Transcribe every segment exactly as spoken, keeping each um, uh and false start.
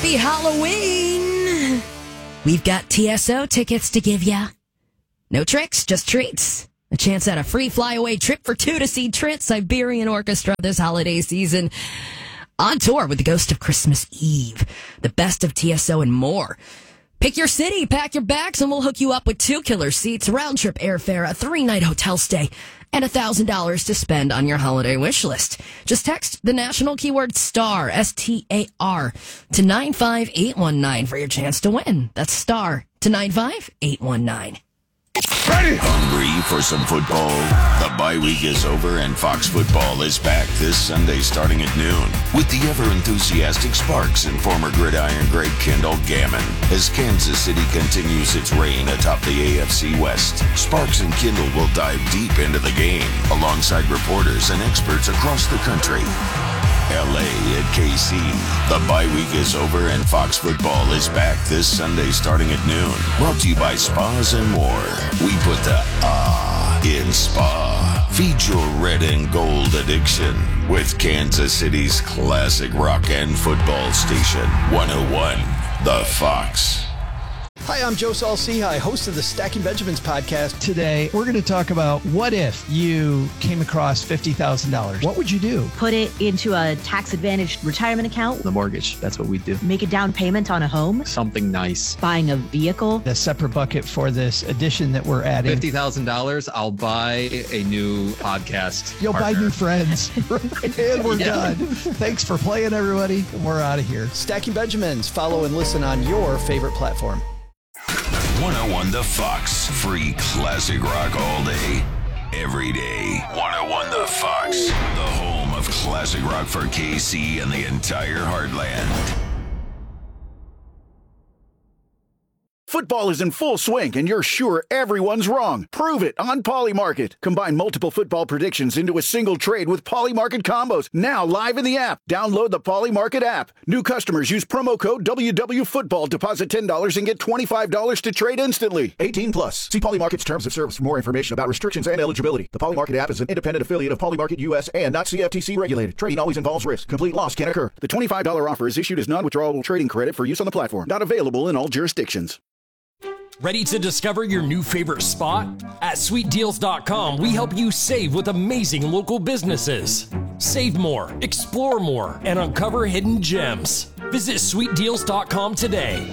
Happy Halloween! We've got T S O tickets to give ya. No tricks, just treats. A chance at a free flyaway trip for two to see Trans-Siberian Orchestra this holiday season. On tour with the Ghost of Christmas Eve, the best of T S O, and more. Pick your city, pack your bags, and we'll hook you up with two killer seats, round-trip airfare, a three-night hotel stay, and one thousand dollars to spend on your holiday wish list. Just text the national keyword STAR, S T A R, to nine five eight one nine for your chance to win. That's STAR to nine five eight one nine. Ready? Hungry for some football? The bye week is over and Fox Football is back this Sunday starting at noon with the ever-enthusiastic Sparks and former Gridiron great Kendall Gammon. As Kansas City continues its reign atop the A F C West, Sparks and Kendall will dive deep into the game alongside reporters and experts across the country. L A at K C. The bye week is over and Fox Football is back this Sunday starting at noon. Brought to you by Spas and More. We put the ah in spa. Feed your red and gold addiction with Kansas City's classic rock and football station, one oh one The Fox. Hi, I'm Joe Saul-Sehy, host of the Stacking Benjamins podcast. Today, we're going to talk about what if you came across fifty thousand dollars. What would you do? Put it into a tax-advantaged retirement account. The mortgage, that's what we do. Make a down payment on a home. Something nice. Buying a vehicle. A separate bucket for this addition that we're adding. fifty thousand dollars, I'll buy a new podcast You'll partner. buy new friends. And we're Yeah. done. Thanks for playing, everybody. We're out of here. Stacking Benjamins. Follow and listen on your favorite platform. one oh one The Fox. Free classic rock all day, every day. one oh one The Fox. The home of classic rock for K C and the entire heartland. Football is in full swing, and you're sure everyone's wrong. Prove it on Polymarket. Combine multiple football predictions into a single trade with Polymarket combos. Now live in the app. Download the Polymarket app. New customers use promo code W W Football. Deposit ten dollars and get twenty-five dollars to trade instantly. eighteen plus. See Polymarket's terms of service for more information about restrictions and eligibility. The Polymarket app is an independent affiliate of Polymarket U S and not C F T C regulated. Trading always involves risk. Complete loss can occur. The twenty-five dollars offer is issued as non-withdrawable trading credit for use on the platform. Not available in all jurisdictions. Ready to discover your new favorite spot? At sweet deals dot com, we help you save with amazing local businesses. Save more, explore more, and uncover hidden gems. Visit sweet deals dot com today.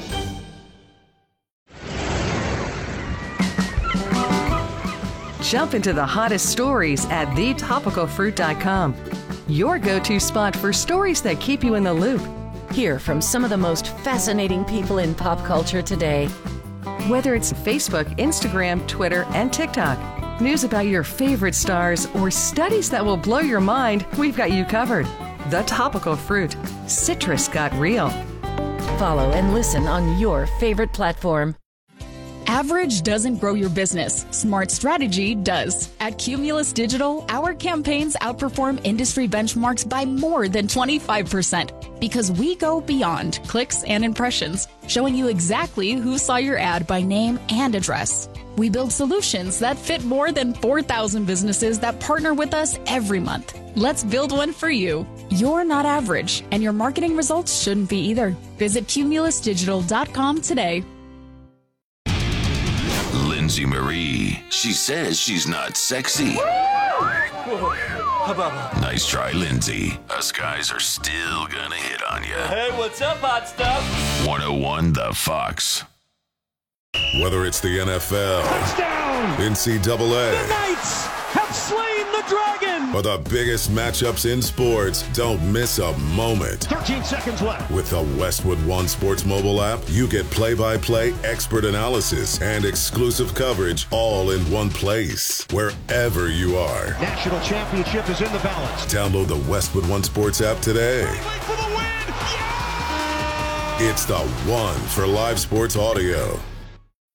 Jump into the hottest stories at the topical fruit dot com. Your go-to spot for stories that keep you in the loop. Hear from some of the most fascinating people in pop culture today. Whether it's Facebook, Instagram, Twitter, and TikTok, news about your favorite stars, or studies that will blow your mind, we've got you covered. The Topical Fruit. Citrus got real. Follow and listen on your favorite platform. Average doesn't grow your business. Smart strategy does. At Cumulus Digital, our campaigns outperform industry benchmarks by more than twenty-five percent because we go beyond clicks and impressions, showing you exactly who saw your ad by name and address. We build solutions that fit more than four thousand businesses that partner with us every month. Let's build one for you. You're not average, and your marketing results shouldn't be either. Visit cumulus digital dot com today. Lindsay Marie. She says she's not sexy. Nice try, Lindsay. Us guys are still gonna hit on you. Hey, what's up, hot stuff? one oh one The Fox. Whether it's the N F L, Touchdown! N C double A, The Knights have slain the dragon! or the biggest matchups in sports, don't miss a moment. thirteen seconds left. With the Westwood One Sports mobile app, you get play-by-play expert analysis and exclusive coverage all in one place, wherever you are. National championship is in the balance. Download the Westwood One Sports app today. For the win! Yeah! It's the one for live sports audio.